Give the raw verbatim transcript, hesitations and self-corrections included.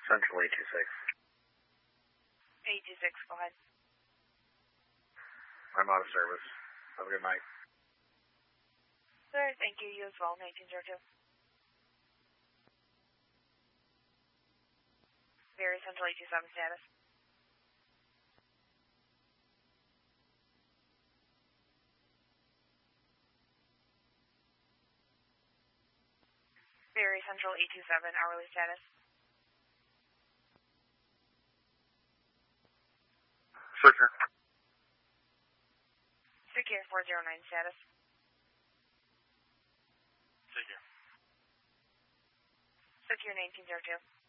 Central eight two six. eight two six, go ahead. I'm out of service. Have a good night. Sir, thank you. You as well, nineteen zero two. Very Central eight two seven status. Very Central eight two seven, hourly status. Searcher. Secure four zero nine status. Secure. Secure nineteen zero two.